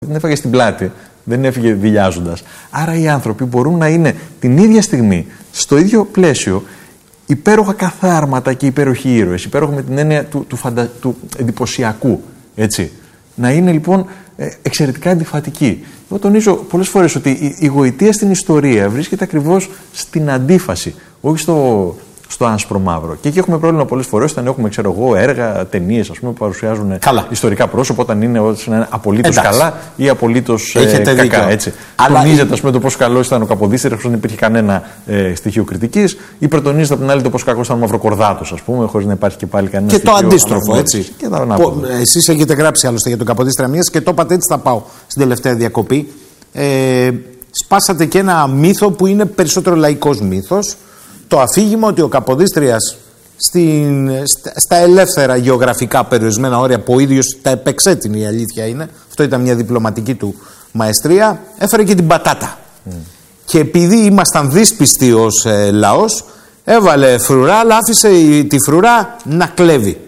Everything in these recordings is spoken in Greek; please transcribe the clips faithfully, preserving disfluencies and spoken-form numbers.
την έφαγε στην πλάτη. Δεν έφυγε δειλιάζοντας. Άρα οι άνθρωποι μπορούν να είναι την ίδια στιγμή, στο ίδιο πλαίσιο, υπέροχα καθάρματα και υπέροχοι ήρωες. Υπέροχα με την έννοια του, του, φαντα... του εντυπωσιακού. Έτσι. Να είναι λοιπόν εξαιρετικά αντιφατικοί. Εγώ τονίζω πολλές φορές ότι η, η γοητεία στην ιστορία βρίσκεται ακριβώς στην αντίφαση, όχι στο, στο άσπρο μαύρο. Και εκεί έχουμε πρόβλημα πολλές φορές όταν έχουμε, ξέρω εγώ, έργα, ταινίες, ας πούμε, που παρουσιάζουν καλά. ιστορικά πρόσωπα, όταν είναι, είναι απολύτως καλά ή απολύτως ε, κακά. Έτσι. Αλλά τονίζεται, ας πούμε, το πόσο καλός ήταν ο Καποδίστριας, χωρίς να υπήρχε κανένα ε, στοιχείο κριτικής, ή προτονίζεται από την άλλη το πόσο κακός ήταν ο Μαυροκορδάτος, ας πούμε, χωρίς να υπάρχει και πάλι κανένα και στοιχείο. Και το αντίστροφο, έτσι. Εσείς έχετε γράψει άλλωστε για τον Καποδίστρια Μίας και το είπατε, έτσι θα πάω στην τελευταία διακοπή. Ε, σπάσατε και ένα μύθο που είναι περισσότερο λαϊκός μύθος. Το αφήγημα ότι ο Καποδίστριας στην, στα ελεύθερα γεωγραφικά περιορισμένα όρια που ο ίδιος τα επεξέτεινε, η αλήθεια είναι, αυτό ήταν μια διπλωματική του μαεστρία, έφερε και την πατάτα. Mm. Και επειδή ήμασταν δύσπιστοι ως ε, λαός, έβαλε φρουρά, αλλά άφησε η, τη φρουρά να κλέβει.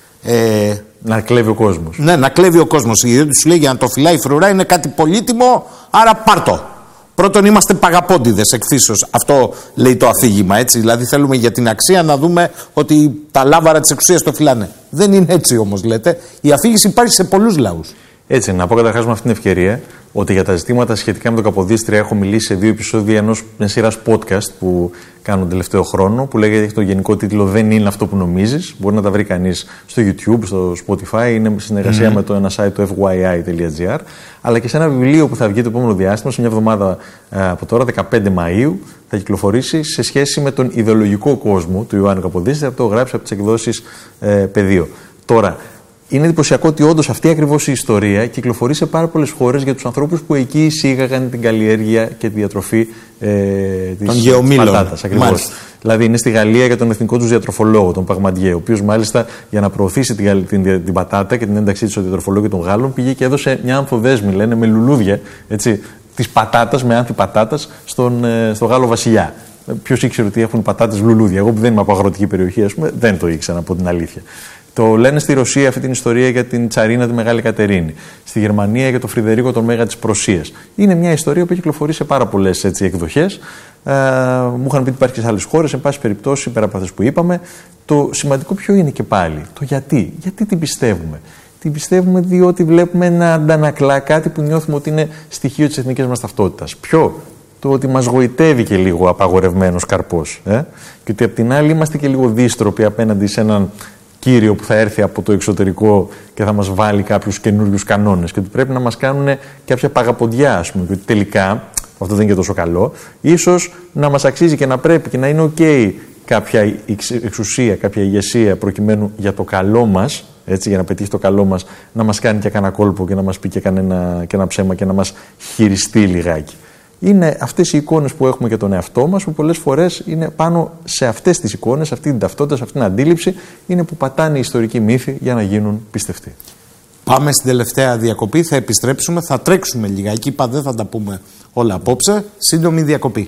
Ε, να κλέβει ο κόσμος. Ναι, να κλέβει ο κόσμος. Γιατί σου λέει για να το φυλάει η φρουρά είναι κάτι πολύτιμο, άρα πάρτο. Πρώτον, είμαστε παγαπώντιδες εκφύσεως. Αυτό λέει το αφήγημα, έτσι. Δηλαδή, θέλουμε για την αξία να δούμε ότι τα λάβαρα της εξουσίας το φυλάνε. Δεν είναι έτσι όμως, λέτε. Η αφήγηση υπάρχει σε πολλούς λαούς. Έτσι, να πω καταρχάς με αυτή την ευκαιρία ότι για τα ζητήματα σχετικά με τον Καποδίστρια έχω μιλήσει σε δύο επεισόδια ενός μια σειράς podcast που κάνω τον τελευταίο χρόνο, που λέγεται, έχει το γενικό τίτλο «Δεν είναι αυτό που νομίζεις». Μπορεί να τα βρει κανείς στο YouTube, στο Spotify, είναι συνεργασία mm-hmm. με το ένα site το εφ γουάι άι τελεία τζι άρ, αλλά και σε ένα βιβλίο που θα βγει το επόμενο διάστημα, σε μια εβδομάδα από τώρα, δεκαπέντε Μαΐου, θα κυκλοφορήσει σε σχέση με τον ιδεολογικό κόσμο του Ιωάννου Καποδίστρια, αυτό το γράψει από τις εκδόσεις ε, Πεδίο. Τώρα, είναι εντυπωσιακό ότι όντως αυτή ακριβώς η ιστορία κυκλοφορεί σε πάρα πολλές χώρες για τους ανθρώπους που εκεί εισήγαγαν την καλλιέργεια και τη διατροφή ε, της πατάτας. Ακριβώς. Δηλαδή είναι στη Γαλλία για τον εθνικό τους διατροφολόγο, τον Παγμαντιέ, ο οποίος μάλιστα για να προωθήσει την, την, την πατάτα και την ένταξή της στο διατροφολόγιο των Γάλλων πήγε και έδωσε μια ανθοδέσμη, λένε, με λουλούδια, έτσι, της πατάτας, με άνθη πατάτας στον, ε, στο Γάλλο βασιλιά. Ποιος ήξερε ότι έχουν πατάτες λουλούδια? Εγώ που δεν είμαι από αγροτική περιοχή, ας πούμε, δεν το ήξερα, από την αλήθεια. Το λένε στη Ρωσία αυτή την ιστορία για την Τσαρίνα τη Μεγάλη Κατερίνη. Στη Γερμανία για τον Φρυδερίκο τον Μέγα της Προσίας. Είναι μια ιστορία που κυκλοφορεί σε πάρα πολλές εκδοχές. Ε, μου είχαν πει ότι υπάρχει και σε άλλες χώρες. Εν πάση περιπτώσει, πέρα από αυτές που είπαμε, το σημαντικό ποιο είναι και πάλι? Το γιατί. Γιατί την πιστεύουμε? Την πιστεύουμε διότι βλέπουμε να αντανακλά κάτι που νιώθουμε ότι είναι στοιχείο της εθνικής μας ταυτότητας. Ποιο? Το ότι μας γοητεύει και λίγο απαγορευμένος καρπός. Ε? Και ότι απ' την άλλη είμαστε και λίγο δύστροποι απέναντι σε έναν κύριο που θα έρθει από το εξωτερικό και θα μας βάλει κάποιους καινούριους κανόνες και ότι πρέπει να μας κάνουν κάποια παγαποντιά, ας πούμε, και ότι τελικά, αυτό δεν είναι και τόσο καλό, ίσως να μας αξίζει και να πρέπει και να είναι ok κάποια εξουσία, κάποια ηγεσία προκειμένου για το καλό μας, έτσι, για να πετύχει το καλό μας, να μας κάνει και κανένα κόλπο και να μας πει και κανένα, και ένα ψέμα και να μας χειριστεί λιγάκι. Είναι αυτές οι εικόνες που έχουμε για τον εαυτό μας, που πολλές φορές είναι πάνω σε αυτές τις εικόνες, σε αυτή την ταυτότητα, σε αυτή την αντίληψη, είναι που πατάνε οι ιστορικοί μύθοι για να γίνουν πιστευτοί. Πάμε στην τελευταία διακοπή, θα επιστρέψουμε, θα τρέξουμε λιγάκι, είπα δεν θα τα πούμε όλα απόψε, σύντομη διακοπή.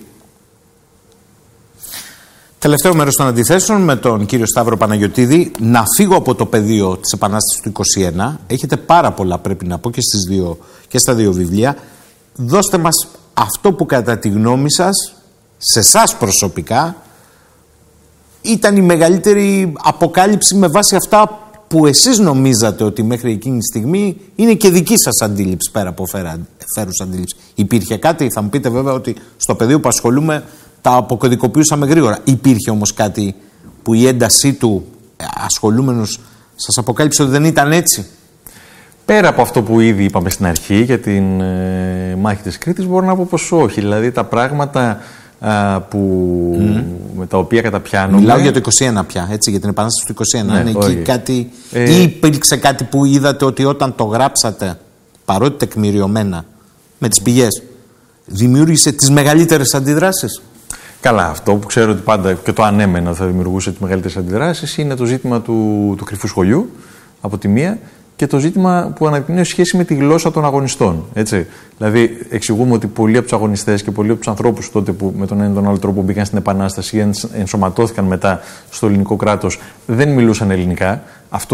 Τελευταίο μέρος των αντιθέσεων με τον κύριο Σταύρο Παναγιωτίδη. Να φύγω από το πεδίο της Επανάστασης του είκοσι ένα. Έχετε πάρα πολλά, πρέπει να πω, και, στις δύο, και στα δύο βιβλία. Δώστε μας αυτό που κατά τη γνώμη σας, σε εσάς προσωπικά, ήταν η μεγαλύτερη αποκάλυψη με βάση αυτά που εσείς νομίζατε ότι μέχρι εκείνη τη στιγμή είναι και δική σας αντίληψη πέρα από φέρουσα αντίληψη. Υπήρχε κάτι? Θα μου πείτε βέβαια ότι στο πεδίο που ασχολούμαι τα αποκωδικοποιούσαμε γρήγορα. Υπήρχε όμως κάτι που η έντασή του ασχολούμενος σας αποκάλυψε ότι δεν ήταν έτσι? Πέρα από αυτό που ήδη είπαμε στην αρχή για την ε, μάχη της Κρήτης, μπορώ να πω πως όχι. Δηλαδή τα πράγματα α, που, mm. με τα οποία καταπιάνομαι... Μιλάω για το είκοσι ένα πια, έτσι, για την Επανάσταση του είκοσι ένα. Ναι, είναι εκεί κάτι... Ε... Ή υπήρξε κάτι που είδατε ότι όταν το γράψατε, παρότι τεκμηριωμένα, με τις πηγές, δημιούργησε τις μεγαλύτερες αντιδράσεις? Καλά, αυτό που ξέρω ότι πάντα και το ανέμενα θα δημιουργούσε τις μεγαλύτερες αντιδράσεις είναι το ζήτημα του, του κρυφού σχολιού, από τη μία, και το ζήτημα που αναδεικνύει σχέση με τη γλώσσα των αγωνιστών. Έτσι. Δηλαδή, εξηγούμε ότι πολλοί από τους αγωνιστές και πολλοί από τους ανθρώπους τότε που με τον ένα ή τον άλλο τρόπο μπήκαν στην Επανάσταση ή ενσωματώθηκαν μετά στο ελληνικό κράτος δεν μιλούσαν ελληνικά. Αυτό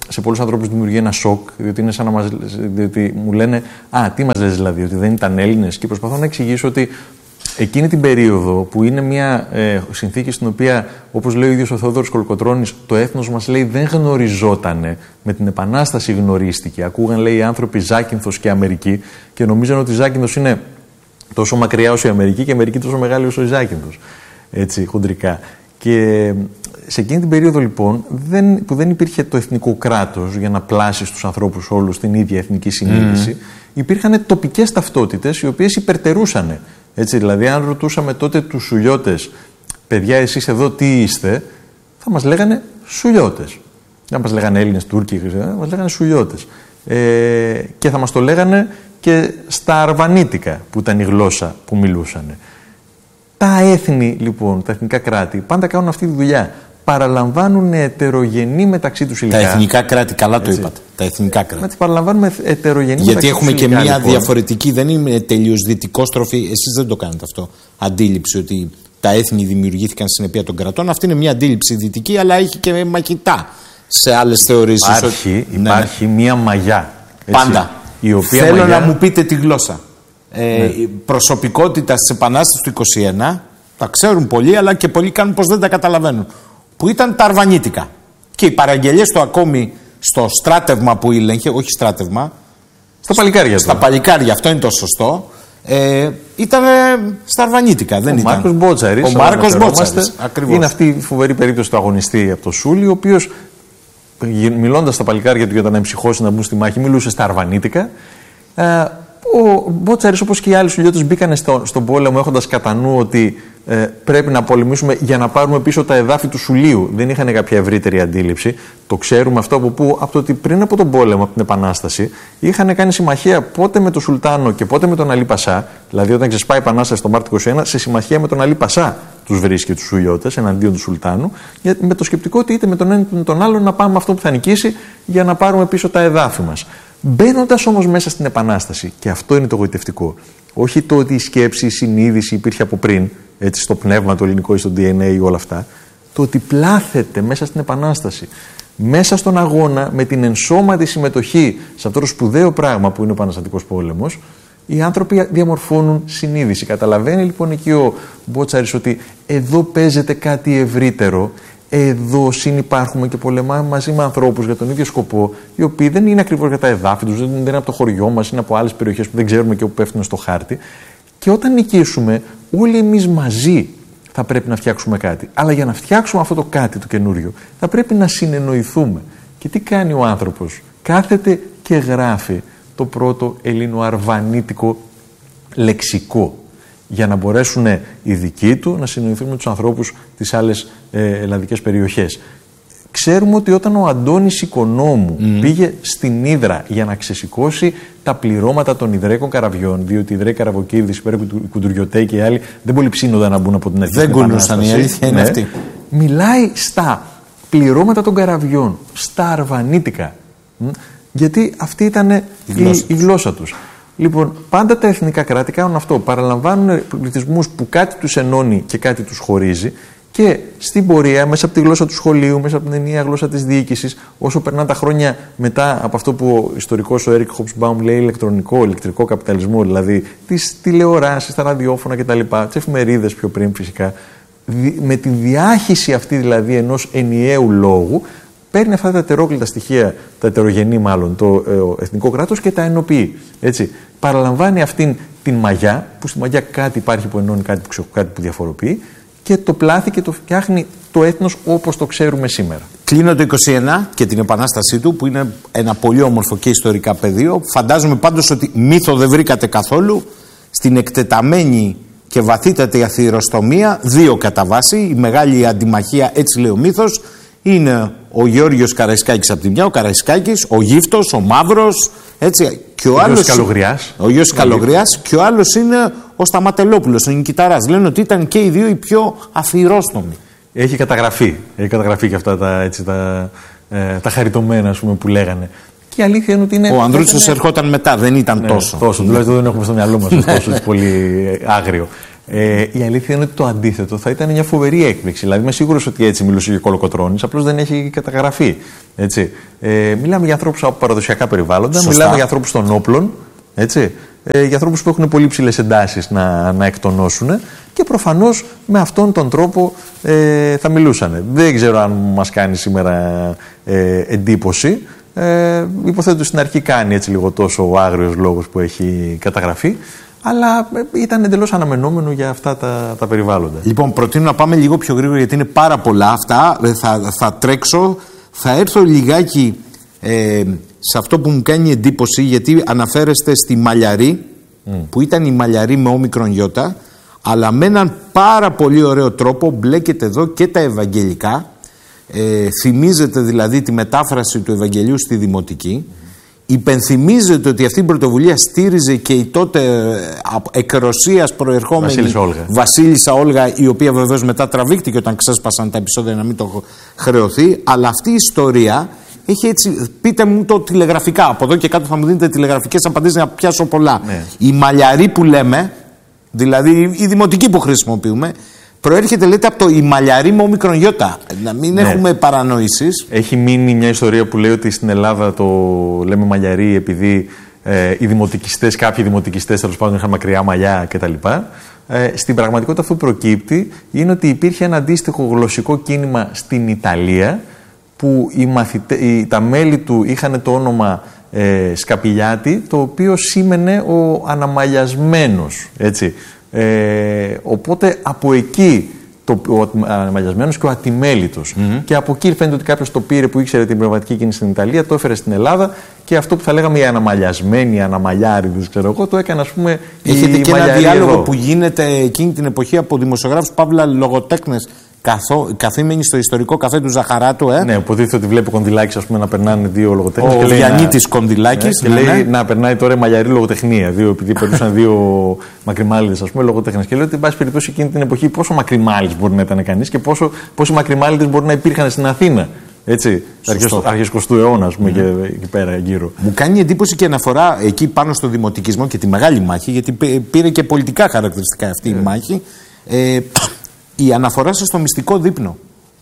σε πολλούς ανθρώπους δημιουργεί ένα σοκ, διότι, είναι σαν να μας, διότι μου λένε «Α, τι μας λες δηλαδή, ότι δεν ήταν Έλληνες?» Και προσπαθώ να εξηγήσω ότι εκείνη την περίοδο που είναι μια ε, συνθήκη στην οποία, όπως λέει ο ίδιος ο Θεόδωρος Κολοκοτρώνης, το έθνος μας λέει δεν γνωριζότανε, με την Επανάσταση γνωρίστηκε. Ακούγαν, λέει, οι άνθρωποι Ζάκυνθος και Αμερική και νομίζαν ότι η Ζάκυνθος είναι τόσο μακριά όσο η Αμερική και η Αμερική τόσο μεγάλη όσο η Ζάκυνθος. Έτσι, χοντρικά. Και σε εκείνη την περίοδο, λοιπόν, δεν, που δεν υπήρχε το εθνικό κράτος για να πλάσει στους ανθρώπους όλους την ίδια εθνική συνείδηση, mm. υπήρχαν τοπικές ταυτότητες οι οποίες υπερτερούσαν. Έτσι, δηλαδή, αν ρωτούσαμε τότε τους Σουλιώτες, παιδιά, εσείς εδώ τι είστε, θα μας λέγανε Σουλιώτες. Δεν μας λέγανε Έλληνες, Τούρκοι, θα μας λέγανε Σουλιώτες. Ε, και θα μας το λέγανε και στα αρβανίτικα, που ήταν η γλώσσα που μιλούσαν. Τα έθνη, λοιπόν, τα εθνικά κράτη, πάντα κάνουν αυτή τη δουλειά. Παραλαμβάνουν ετερογενή μεταξύ τους υλικά. Τα εθνικά κράτη, καλά το είπατε. Τα εθνικά κράτη. Μα τις παραλαμβάνουμε ετερογενή Γιατί μεταξύ έχουμε τους και υλικά, μια λοιπόν. διαφορετική, δεν είναι τελείως δυτικόστροφη, εσείς δεν το κάνετε αυτό, αντίληψη ότι τα έθνη δημιουργήθηκαν στην αιτία των κρατών. Αυτή είναι μια αντίληψη δυτική, αλλά έχει και μαχητά σε άλλες θεωρήσεις. Υπάρχει, ότι... υπάρχει ναι. μια μαγιά. Έτσι, πάντα. Η οποία Θέλω μαγιά... να μου πείτε τη γλώσσα. Ε, ναι. Η προσωπικότητα της Επανάστασης του είκοσι ένα, τα ξέρουν πολλοί, αλλά και πολλοί κάνουν πως δεν τα καταλαβαίνουν. Που ήταν τα αρβανίτικα. Και οι παραγγελίες του ακόμη στο στράτευμα που ήλεγχε, όχι στράτευμα. Στα παλικάρια. Στα τώρα. παλικάρια, αυτό είναι το σωστό. Ε, ήταν στα αρβανίτικα. Δεν ο ήταν. Μάρκος Μπότσαρης. Ο Μάρκος Μπότσαρης. Είναι αυτή η φοβερή περίπτωση του αγωνιστή από το Σούλι, ο οποίος μιλώντας στα παλικάρια του για να εμψυχώσει να μπουν στη μάχη, μιλούσε στα αρβανίτικα. Ε, ο Μπότσαρης, όπως και οι άλλοι Σουλιώτες, μπήκαν στο, στον πόλεμο έχοντας κατά νου ότι ε, πρέπει να πολεμήσουμε για να πάρουμε πίσω τα εδάφη του Σουλίου. Δεν είχαν κάποια ευρύτερη αντίληψη. Το ξέρουμε αυτό από πού? Από το ότι πριν από τον πόλεμο, από την Επανάσταση, είχαν κάνει συμμαχία πότε με τον Σουλτάνο και πότε με τον Αλή Πασά. Δηλαδή, όταν ξεσπάει η Επανάσταση τον Μάρτιο είκοσι ένα, σε συμμαχία με τον Αλή Πασά τους βρίσκει τους Σουλιώτες εναντίον του Σουλτάνου, με το σκεπτικό ότι είτε με τον ένα είτε με τον άλλο να πάμε αυτό που θα νικήσει για να πάρουμε πίσω τα εδάφη μας. Μπαίνοντας όμως μέσα στην Επανάσταση, και αυτό είναι το γοητευτικό, όχι το ότι η σκέψη, η συνείδηση υπήρχε από πριν, έτσι, στο πνεύμα, το ελληνικό ή στο ντι εν έι, όλα αυτά, το ότι πλάθεται μέσα στην Επανάσταση, μέσα στον αγώνα, με την ενσώματη συμμετοχή σε αυτό το σπουδαίο πράγμα που είναι ο Επαναστατικός πόλεμος, οι άνθρωποι διαμορφώνουν συνείδηση. Καταλαβαίνει λοιπόν εκεί ο Μπότσαρης ότι εδώ παίζεται κάτι ευρύτερο. Εδώ συνυπάρχουμε και πολεμάμε μαζί με ανθρώπους για τον ίδιο σκοπό, οι οποίοι δεν είναι ακριβώς για τα εδάφη τους, δεν είναι από το χωριό μας, είναι από άλλες περιοχές που δεν ξέρουμε και όπου πέφτουν στο χάρτη. Και όταν νικήσουμε, όλοι εμείς μαζί θα πρέπει να φτιάξουμε κάτι. Αλλά για να φτιάξουμε αυτό το κάτι το καινούριο, θα πρέπει να συνεννοηθούμε. Και τι κάνει ο άνθρωπος? Κάθεται και γράφει το πρώτο ελληνοαρβανίτικο λεξικό, για να μπορέσουν οι δικοί του να συνεννοηθούν με τους ανθρώπους της άλλες ε, ελλαδικές περιοχές. Ξέρουμε ότι όταν ο Αντώνης Οικονόμου mm. πήγε στην Ύδρα για να ξεσηκώσει τα πληρώματα των Ιδραίικων καραβιών, διότι οι Ιδραίοι καραβοκύρδες, οι Κουντουριωτέοι και οι άλλοι δεν πολύ ψήνονταν να μπουν από την αρχή. Δεν κουνούσαν, η αλήθεια είναι ναι. αυτή. Μιλάει στα πληρώματα των καραβιών, στα αρβανίτικα, γιατί αυτή ήταν η, η, γλώσσα, η γλώσσα τους. Λοιπόν, πάντα τα εθνικά κράτη κάνουν αυτό. Παραλαμβάνουν πληθυσμούς που κάτι τους ενώνει και κάτι τους χωρίζει, και στην πορεία, μέσα από τη γλώσσα του σχολείου, μέσα από την ενιαία γλώσσα της διοίκησης, όσο περνάνε τα χρόνια μετά από αυτό που ο ιστορικός ο Έρικ Χόμπσμπαουμ λέει ηλεκτρονικό, ηλεκτρικό καπιταλισμό, δηλαδή τις τηλεοράσεις, τα ραδιόφωνα κτλ., τις εφημερίδες πιο πριν φυσικά, με τη διάχυση αυτή δηλαδή ενός ενιαίου λόγου, παίρνει αυτά τα ετερόκλητα στοιχεία, τα ετερογενή μάλλον, το ε, εθνικό κράτος και τα ενοποιεί. Έτσι. Παραλαμβάνει αυτήν την μαγιά, που στη μαγιά κάτι υπάρχει που ενώνει, κάτι που, ξε, κάτι που διαφοροποιεί, και το πλάθει και το φτιάχνει το έθνος όπως το ξέρουμε σήμερα. Κλείνω το είκοσι ένα και την επανάστασή του, που είναι ένα πολύ όμορφο και ιστορικά πεδίο. Φαντάζομαι πάντως ότι μύθο δεν βρήκατε καθόλου στην εκτεταμένη και βαθύτατη αθυροστομία, δύο κατά βάση. Η μεγάλη αντιμαχία, έτσι λέει ο μύθος, είναι ο Γεώργιος Καραϊσκάκης από τη μια, ο Καραϊσκάκης, ο Γύφτος, ο Μαύρος, έτσι. Και ο, ο άλλος, Καλογριάς. Ο Γιος Καλογριάς, και ο άλλος είναι ο Σταματελόπουλος, ο Νικηταράς. Λένε ότι ήταν και οι δύο οι πιο αθυρόστομοι. Έχει καταγραφεί, έχει καταγραφεί και αυτά τα, έτσι, τα, ε, τα χαριτωμένα, ας πούμε, που λέγανε. Και η αλήθεια είναι ότι είναι. Ο Ανδρούτσος ερχόταν μετά, δεν ήταν ναι, τόσο. Τόσο, τουλάχιστον δεν έχουμε στο μυαλό μας τόσο πολύ άγριο. Ε, η αλήθεια είναι ότι το αντίθετο θα ήταν μια φοβερή έκπληξη. Δηλαδή, είμαι σίγουρος ότι έτσι μιλούσε και ο Κολοκοτρώνης, απλώς δεν έχει καταγραφεί. Έτσι. Ε, μιλάμε για ανθρώπους από παραδοσιακά περιβάλλοντα, Σωστά. μιλάμε για ανθρώπους των όπλων, έτσι. Ε, για ανθρώπους που έχουν πολύ ψηλές εντάσεις να, να εκτονώσουν και προφανώς με αυτόν τον τρόπο ε, θα μιλούσαν. Δεν ξέρω αν μας κάνει σήμερα ε, εντύπωση. Ε, υποθέτω στην αρχή κάνει έτσι λίγο τόσο ο άγριος λόγος που έχει καταγραφεί, αλλά ήταν εντελώς αναμενόμενο για αυτά τα, τα περιβάλλοντα. Λοιπόν, προτείνω να πάμε λίγο πιο γρήγορα γιατί είναι πάρα πολλά αυτά. Θα, θα τρέξω, θα έρθω λιγάκι ε, σε αυτό που μου κάνει εντύπωση, γιατί αναφέρεστε στη Μαλιαρή, mm. που ήταν η Μαλιαρή με όμικρον γιώτα, αλλά με έναν πάρα πολύ ωραίο τρόπο μπλέκεται εδώ και τα Ευαγγελικά. Ε, θυμίζεται δηλαδή τη μετάφραση του Ευαγγελίου στη Δημοτική. Mm. Υπενθυμίζεται ότι αυτή η πρωτοβουλία στήριζε και η τότε εκ Ρωσίας προερχόμενη Βασίλισσα Όλγα. Βασίλισσα Όλγα, η οποία βεβαίως μετά τραβήχτηκε όταν ξέσπασαν τα επεισόδια, να μην το χρεωθεί. Αλλά αυτή η ιστορία έχει έτσι, πείτε μου το τηλεγραφικά. Από εδώ και κάτω θα μου δίνετε τηλεγραφικές απαντήσεις να πιάσω πολλά. Ναι. Η Μαλιαρή που λέμε, δηλαδή η δημοτική που χρησιμοποιούμε, προέρχεται, λέτε, από το η Μαλιαρή με όμικρον γιώτα. Να μην ναι. έχουμε παρανοήσεις. Έχει μείνει μια ιστορία που λέει ότι στην Ελλάδα το λέμε Μαλιαρή επειδή ε, οι δημοτικιστές, κάποιοι δημοτικιστές τέλος πάντων είχαν μακριά μαλλιά κτλ. Ε, στην πραγματικότητα αυτό που προκύπτει είναι ότι υπήρχε ένα αντίστοιχο γλωσσικό κίνημα στην Ιταλία που οι μαθητε, οι, τα μέλη του είχαν το όνομα ε, Σκαπηλιάτη, το οποίο σήμαινε ο αναμαλιασμένος, έτσι. Ε, οπότε από εκεί το, ο αναμαλιασμένος και ο ατιμέλητος. Mm-hmm. Και από εκεί φαίνεται ότι κάποιος το πήρε που ήξερε την πνευματική κίνηση στην Ιταλία, το έφερε στην Ελλάδα και αυτό που θα λέγαμε οι αναμαλιασμένοι, οι αναμαλιάριδες, ξέρω εγώ, το έκανε, ας πούμε. Έχετε και ένα διάλογο εδώ που γίνεται εκείνη την εποχή από δημοσιογράφους παύλα λογοτέχνες. Καθό, καθήμενοι στο ιστορικό καφέ του Ζαχαράτου, ε. Ναι, υποτίθεται ότι βλέπει Κονδυλάκης, ας πούμε, να περνάνε δύο λογοτέχνες. Ο Διαννήτης Κονδυλάκης. Ναι, και ναι, λέει ναι. να περνάει τώρα Μαλιαρή λογοτεχνία. Δύο, επειδή περνούσαν δύο μακριμάλιδες, ας πούμε, λογοτέχνες. Και λέει ότι, εν πάση περιπτώσει, εκείνη την εποχή πόσο μακριμάλιδες μπορεί να ήταν κανείς και πόσο, πόσοι μακριμάλιδες μπορεί να υπήρχαν στην Αθήνα. Έτσι, αρχές εικοστού αιώνα, ας πούμε, mm. και εκεί πέρα γύρω. Μου κάνει εντύπωση και αναφορά εκεί πάνω στο δημοτικισμό και τη μεγάλη μάχη, γιατί πήρε και πολιτικά χαρακτηριστικά αυτή mm. η μάχη. Ε, Η αναφορά σας στο μυστικό δείπνο.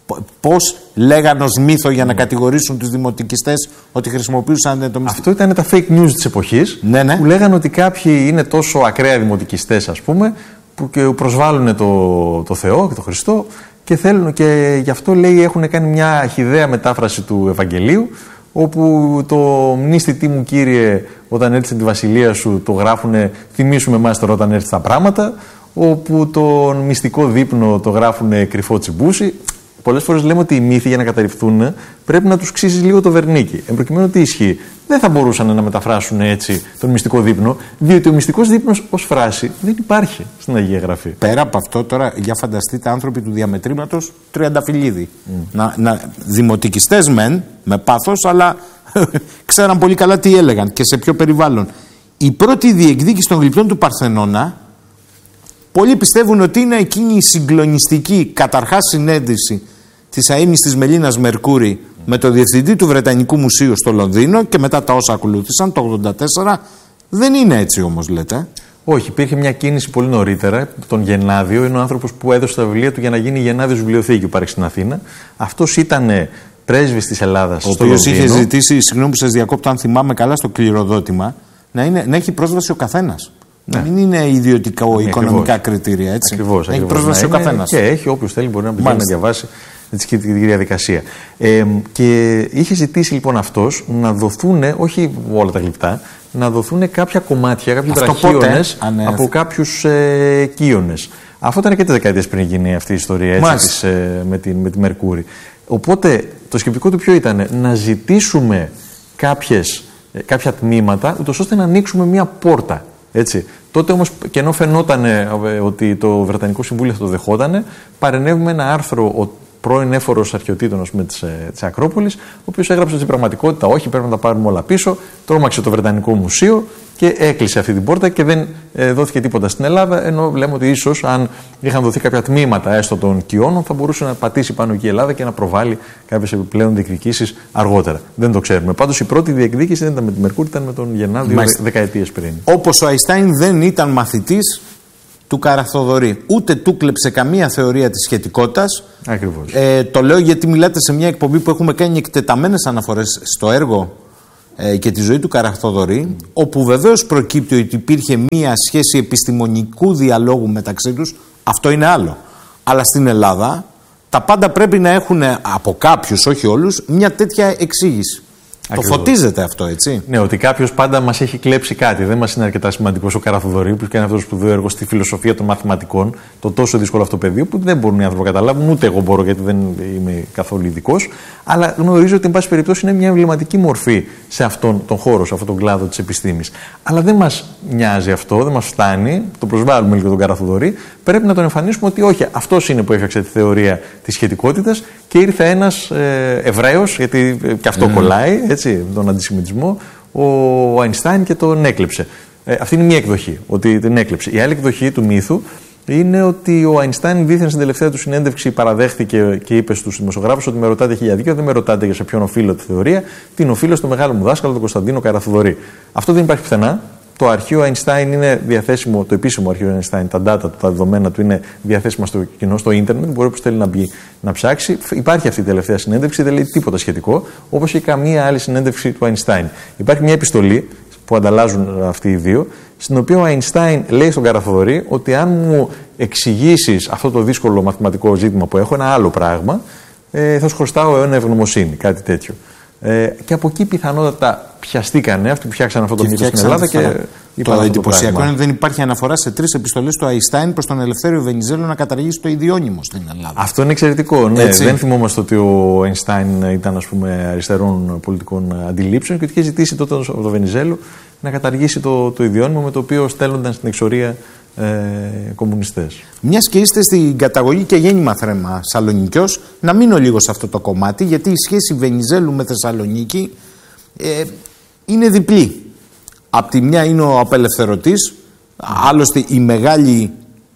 Πώς λέγανε ως μύθο για να κατηγορήσουν τους δημοτικιστές ότι χρησιμοποιούσαν το μυστικό. Αυτό ήταν τα fake news της εποχής, ναι, ναι. που λέγανε ότι κάποιοι είναι τόσο ακραία δημοτικιστές, ας πούμε, που και προσβάλλουν το, το Θεό και το Χριστό και θέλουν, και γι' αυτό, λέει, έχουν κάνει μια χυδαία μετάφραση του Ευαγγελίου, όπου το μνήστητή μου, Κύριε, όταν έρθει τη βασιλεία σου, το γράφουνε θυμίσουμε εμάς τώρα όταν έρθει τα πράγματα, όπου τον μυστικό δείπνο το γράφουν κρυφό τσιμπούσι. Πολλές φορές λέμε ότι οι μύθοι για να καταρριφθούν πρέπει να τους ξύσεις λίγο το βερνίκι. Εν προκειμένου τι ισχύει. Δεν θα μπορούσαν να μεταφράσουν έτσι τον μυστικό δείπνο, διότι ο μυστικός δείπνος ως φράση δεν υπάρχει στην Αγία Γραφή. Πέρα από αυτό, τώρα για φανταστείτε άνθρωποι του διαμετρήματος Τριανταφυλλίδη. Mm. Να, να, δημοτικιστές μεν, με πάθος, αλλά ξέραν πολύ καλά τι έλεγαν και σε ποιο περιβάλλον. Η πρώτη διεκδίκηση των γλυπτών του Παρθενώνα. Πολλοί πιστεύουν ότι είναι εκείνη η συγκλονιστική καταρχάς συνέντευξη της αείμνηστης Μελίνας Μερκούρη με το διευθυντή του Βρετανικού Μουσείου στο Λονδίνο και μετά τα όσα ακολούθησαν το ογδόντα τέσσερα. Δεν είναι έτσι όμως, λέτε. Όχι, υπήρχε μια κίνηση πολύ νωρίτερα. Τον Γενάδιο είναι ο άνθρωπος που έδωσε τα βιβλία του για να γίνει Γενάδιος βιβλιοθήκη που υπάρχει στην Αθήνα. Αυτός ήταν πρέσβης της Ελλάδας. Ο οποίος είχε ζητήσει, συγγνώμη που σας διακόπτω, αν θυμάμαι καλά, στο κληροδότημα να, είναι, να έχει πρόσβαση ο καθένας. Ναι. Να μην είναι ιδιωτικά ναι, οικονομικά ακριβώς. κριτήρια, έτσι. Ακριβώς, έχει ακριβώς. πρόσβαση ο καθένας. Και έχει, όποιος θέλει μπορεί να πηγαίνει να διαβάσει τη διαδικασία. Ε, και είχε ζητήσει λοιπόν αυτός να δοθούν, όχι όλα τα γλυπτά, να δοθούν κάποια κομμάτια, κάποιοι βραχίονες από κάποιους ε, κύονες. Αυτό ήταν και τις δεκαετίες πριν γίνει αυτή η ιστορία έτσι, της, ε, με, τη, με τη Μερκούρη. Οπότε το σκεπτικό του ποιο ήταν, να ζητήσουμε κάποιες, ε, κάποια τμήματα, ούτως ώστε να ανοίξουμε μία πόρτα. Έτσι. Τότε όμως, και ενώ φαινόταν ε, ότι το Βρετανικό Συμβούλιο θα το δεχότανε, παρενέβη με ένα άρθρο ο πρώην έφορος αρχαιοτήτων της, ε, της Ακρόπολης, ο οποίος έγραψε ότι στην πραγματικότητα όχι, πρέπει να τα πάρουμε όλα πίσω. Τρόμαξε το Βρετανικό Μουσείο και έκλεισε αυτή την πόρτα και δεν ε, δόθηκε τίποτα στην Ελλάδα. Ενώ λέμε ότι ίσως αν είχαν δοθεί κάποια τμήματα έστω των κοιώνων, θα μπορούσε να πατήσει πάνω εκεί η Ελλάδα και να προβάλλει κάποιες επιπλέον διεκδικήσεις αργότερα. Δεν το ξέρουμε. Πάντως η πρώτη διεκδίκηση δεν ήταν με τη Μερκούρη, ήταν με τον Γενάδιο δεκαετίες πριν. Όπως ο Αϊνστάιν δεν ήταν μαθητής του Καραθοδωρή. Ούτε του κλέψε καμία θεωρία της σχετικότητας. Ακριβώς. Ε, το λέω γιατί μιλάτε σε μια εκπομπή που έχουμε κάνει εκτεταμένες αναφορές στο έργο ε, και τη ζωή του Καραθοδωρή, mm. όπου βεβαίως προκύπτει ότι υπήρχε μια σχέση επιστημονικού διαλόγου μεταξύ τους. Αυτό είναι άλλο. Αλλά στην Ελλάδα τα πάντα πρέπει να έχουν από κάποιους, όχι όλους, μια τέτοια εξήγηση. Ακριβώς. Το φωτίζεται αυτό, έτσι. Ναι, ότι κάποιος πάντα μας έχει κλέψει κάτι. Δεν μας είναι αρκετά σημαντικός ο Καραθοδωρή, που κάνει αυτό το σπουδαίο έργο στη φιλοσοφία των μαθηματικών, το τόσο δύσκολο αυτό πεδίο, που δεν μπορούν οι άνθρωποι να καταλάβουν, ούτε εγώ μπορώ, γιατί δεν είμαι καθόλου ειδικός. Αλλά γνωρίζω ότι, εν πάση περιπτώσει, είναι μια εμβληματική μορφή σε αυτόν τον χώρο, σε αυτόν τον κλάδο της επιστήμης. Αλλά δεν μας νοιάζει αυτό, δεν μας φτάνει, το προσβάλλουμε λίγο τον Καραθοδωρή. Πρέπει να τον εμφανίσουμε ότι όχι, αυτός είναι που έφτιαξε τη θεωρία της σχετικότητας και ήρθε ένας ε, Εβραίος, γιατί ε, και αυτό mm. κολλάει, έτσι, τον αντισημιτισμό, ο Αϊνστάιν και τον έκλεψε. Ε, αυτή είναι μία εκδοχή, ότι την έκλεψε. Η άλλη εκδοχή του μύθου είναι ότι ο Αϊνστάιν δήθεν στην τελευταία του συνέντευξη παραδέχθηκε και είπε στους δημοσιογράφους ότι με ρωτάτε χίλια δίκαιο, δεν με ρωτάτε για σε ποιον οφείλω τη θεωρία, την οφείλω στο μεγάλο μου δάσκαλο, τον Κωνσταντίνο Καραθοδωρή. Αυτό δεν υπάρχει πουθενά. Το αρχείο Αϊνστάιν είναι διαθέσιμο, το επίσημο αρχείο Αϊνστάιν, τα data του, τα δεδομένα του είναι διαθέσιμα στο κοινό, στο ίντερνετ. Μπορεί όποιος θέλει να μπει να ψάξει. Υπάρχει αυτή η τελευταία συνέντευξη, δεν λέει τίποτα σχετικό, όπως και καμία άλλη συνέντευξη του Αϊνστάιν. Υπάρχει μια επιστολή που ανταλλάζουν αυτοί οι δύο, στην οποία ο Αϊνστάιν λέει στον Καραθοδωρή ότι αν μου εξηγήσεις αυτό το δύσκολο μαθηματικό ζήτημα που έχω, ένα άλλο πράγμα, ε, θα σου χρωστάω αιώνα ευγνωμοσύνη, κάτι τέτοιο. Ε, και από εκεί πιθανότατα πιαστήκανε αυτοί που φτιάξαν αυτό το μύθο στην Ελλάδα και είπαν. Το εντυπωσιακό είναι ότι δεν υπάρχει αναφορά σε τρεις επιστολές του Αϊνστάιν προς τον Ελευθέριο Βενιζέλο να καταργήσει το ιδιώνυμο στην Ελλάδα. Αυτό είναι εξαιρετικό. Ναι, δεν θυμόμαστε ότι ο Αϊνστάιν ήταν, ας πούμε, αριστερών πολιτικών αντιλήψεων και ότι είχε ζητήσει τότε από τον Βενιζέλο να καταργήσει το, το ιδιώνυμο με το οποίο στέλνονταν στην εξορία ε, κομμουνιστές. Μιας και είστε στην καταγωγή και γέννημα θρέμα Σαλονικιός, να μείνω λίγο σε αυτό το κομμάτι, γιατί η σχέση Βενιζέλου με Θεσσαλονίκη ε, είναι διπλή. Απ' τη μια είναι ο απελευθερωτής, άλλωστε η μεγάλη